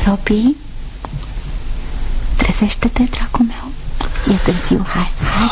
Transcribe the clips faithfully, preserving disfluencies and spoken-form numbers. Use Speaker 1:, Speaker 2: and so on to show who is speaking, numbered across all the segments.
Speaker 1: Robi, trezește-te, dragul meu. E târziu, hai, hai.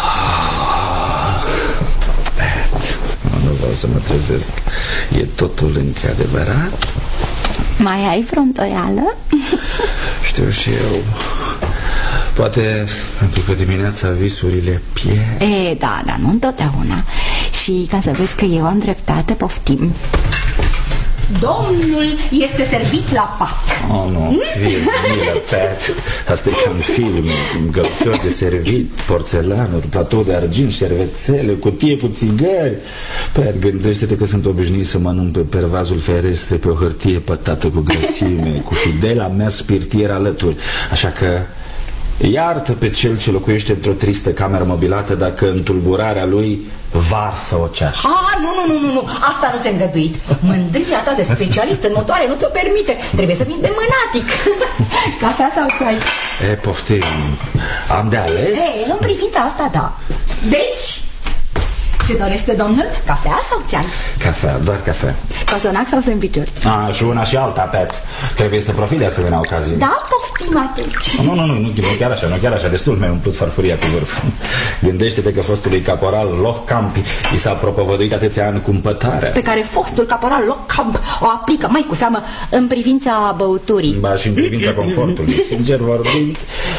Speaker 2: Nu vreau să mă trezesc. E totul încă adevărat?
Speaker 1: Mai ai vreo îndoială?
Speaker 2: Știu și eu. Poate pentru că dimineața visurile pierd.
Speaker 1: E, da, da, nu întotdeauna. Și ca să vezi că eu am dreptate, poftim. Domnul este servit la pat.
Speaker 2: Oh, nu, fie milă, Pat. Asta e ca în film. Gălcior de servit, porțelanuri, platou de argint, șervețele, cutie cu țigări. Pat, gândește-te că sunt obișnuit să mănânc pe pervazul ferestre pe o hârtie pătată cu grăsime, cu fidela mea spirtier alături. Așa că iartă pe cel ce locuiește într-o tristă cameră mobilată dacă în tulburarea lui varsă o ceașă.
Speaker 1: Ah, nu, nu, nu, nu, nu, asta nu ți-a îngăduit. Mândria ta de specialist în motoare nu ți-o permite. Trebuie să fii de mânatic. Cafea sau ceai?
Speaker 2: E, poftim. Am de ales?
Speaker 1: E, în privința asta, da. Deci, ce dorește domnul? Cafea sau ceai?
Speaker 2: Cafea, doar cafea.
Speaker 1: Cozonac sau sandvișuri?
Speaker 2: A, și una și alta, Pat. Trebuie să profit de asemenea ocazii.
Speaker 1: Da, poftim atunci.
Speaker 2: Nu, nu, nu, nu, nu chiar așa, nu chiar așa. Destul mi-a umplut farfuria cu vârf. Gândește-te că fostului caporal Lohkamp i s-a propovăduit atâția ani cumpătarea,
Speaker 1: pe care fostul caporal Lohkamp o aplică mai cu seamă în privința băuturii.
Speaker 2: ba și în privința confortului. Sincer vorbind,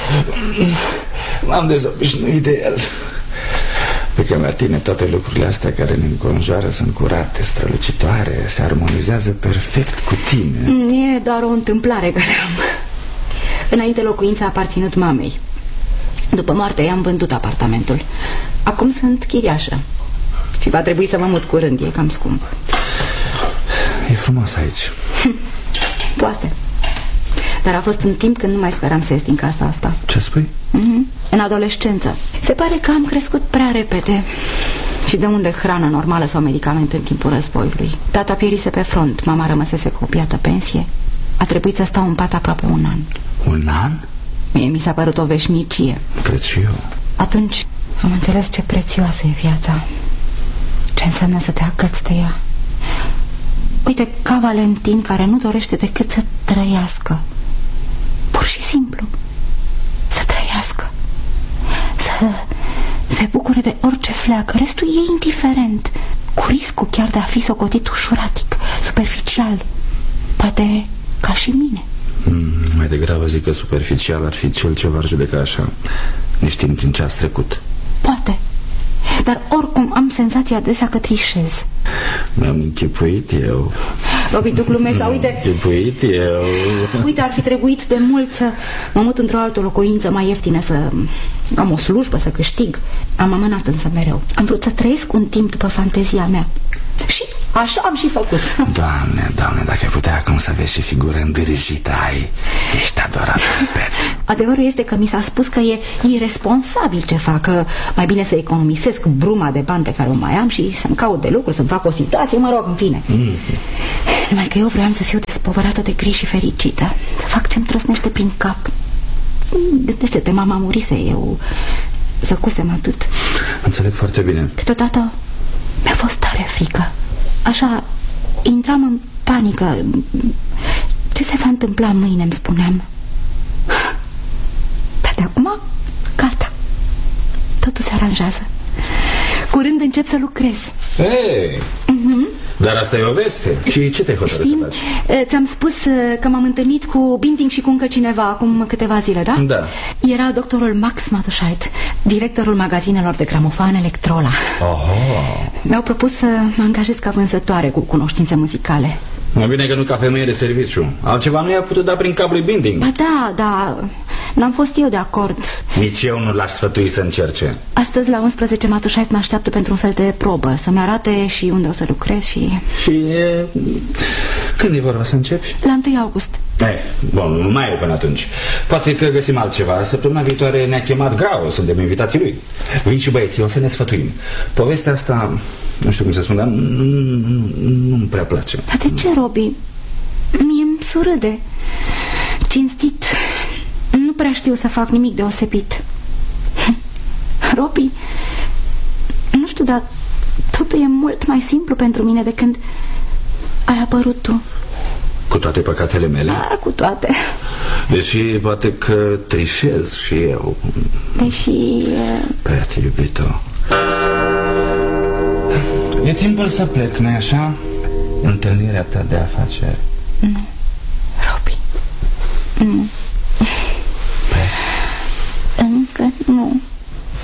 Speaker 2: m-am dezobișnuit de el. Pe că la tine toate lucrurile astea care ne înconjoară sunt curate, strălucitoare, se armonizează perfect cu tine.
Speaker 1: E doar o întâmplare care am. Înainte locuința a aparținut mamei. După moarte i-am vândut apartamentul. Acum sunt chiriașă și va trebui să mă mut curând, e cam scump.
Speaker 2: E frumos aici.
Speaker 1: Poate. Dar a fost un timp când nu mai speram să ies din casa asta.
Speaker 2: Ce spui?
Speaker 1: Mm-hmm. În adolescență. Se pare că am crescut prea repede. Și de unde hrană normală sau medicamente în timpul războiului? Tata pierise pe front, mama rămăsese cu o piată pensie. A trebuit să stau în pat aproape un an.
Speaker 2: Un an?
Speaker 1: Mie mi s-a părut o veșnicie.
Speaker 2: Cred și eu.
Speaker 1: Atunci am înțeles ce prețioasă e viața. Ce înseamnă să te agăți de ea. Uite, ca Valentin, care nu dorește decât să trăiască. Pur și simplu. Să trăiască. Să se bucure de orice fleacă. Restul e indiferent. Cu riscul chiar de a fi socotit ușuratic, superficial. Poate ca și mine.
Speaker 2: mm, Mai degrabă zic că superficial ar fi cel ce v-ar judeca așa, neștiind prin ce ați trecut.
Speaker 1: Poate. Dar oricum am senzația adesea că trișez.
Speaker 2: Mi-am închipuit eu.
Speaker 1: Robi, tu glumești, dar uite...
Speaker 2: Închipuit eu.
Speaker 1: Uite, ar fi trebuit de mult să mă mut într-o altă locuință mai ieftină, să am o slujbă, să câștig. Am amânat însă mereu. Am vrut să trăiesc un timp după fantezia mea. Și așa am și făcut.
Speaker 2: Doamne, doamne, dacă ai putea acum să vezi și figură îndârjită ai. Ești adorat, Pet.
Speaker 1: Adevărul este că mi s-a spus că e irresponsabil ce fac, că mai bine să economisesc bruma de bani pe care o mai am și să-mi caut de lucru, să-mi fac o situație, mă rog, în fine. Mm-hmm. Numai că eu vreau să fiu despovărată de griji și fericită, să fac ce-mi trăsnește prin cap. Gândește-te, mama murise, eu zăcusem atât.
Speaker 2: Înțeleg foarte bine.
Speaker 1: Câteodată mi-a fost tare frică. Așa, intram în panică. Ce se va întâmpla mâine, îmi spuneam. Dar de acum, gata. Totul se aranjează. Curând încep să lucrez.
Speaker 2: Ei, mm-hmm. Dar asta e o veste. Și ce te-ai hotărât să faci?
Speaker 1: Ți-am spus că m-am întâlnit cu Binting și cu încă cineva acum câteva zile, da?
Speaker 2: Da.
Speaker 1: Era doctorul Max Matușait, directorul magazinelor de gramofoane Electrola.
Speaker 2: Oho.
Speaker 1: Mi-au propus să mă angajez ca vânzătoare cu cunoștințe muzicale.
Speaker 2: Mai bine că nu ca femeie de serviciu. Altceva nu i-a putut da prin capul lui Binting.
Speaker 1: Ba da, da, n-am fost eu de acord.
Speaker 2: Nici eu nu l-aș sfătui să încerce.
Speaker 1: Astăzi la unsprezece Matușait mă așteaptă pentru un fel de probă, să-mi arate și unde o să lucrez și...
Speaker 2: Și e... când e vorba să începi?
Speaker 1: La întâi august.
Speaker 2: Eh, bun, mai e până atunci. Poate că găsim altceva. Săptămâna viitoare ne-a chemat Grau, suntem invitații lui. Vin și băieții, o să ne sfătuim. Povestea asta, nu știu cum să spun, dar nu-mi prea place.
Speaker 1: Dar de ce, Robi? Mie-mi surâde. Cinstit, nu prea știu să fac nimic deosebit. Robi, nu știu, dar totul e mult mai simplu pentru mine de când ai apărut tu.
Speaker 2: Cu toate păcatele mele?
Speaker 1: Da, cu toate.
Speaker 2: Deși poate că trișez și eu.
Speaker 1: Deși...
Speaker 2: Pet, iubito, e timpul să plec, nu-i așa? Întâlnirea ta de afaceri.
Speaker 1: Nu, Robi, nu.